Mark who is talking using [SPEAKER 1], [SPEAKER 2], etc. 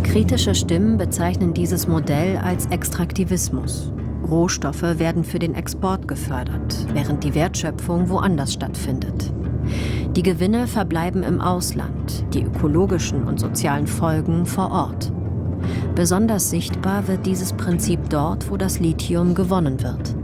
[SPEAKER 1] Kritische Stimmen bezeichnen dieses Modell als Extraktivismus. Rohstoffe werden für den Export gefördert, während die Wertschöpfung woanders stattfindet. Die Gewinne verbleiben im Ausland, die ökologischen und sozialen Folgen vor Ort. Besonders sichtbar wird dieses Prinzip dort, wo das Lithium gewonnen wird.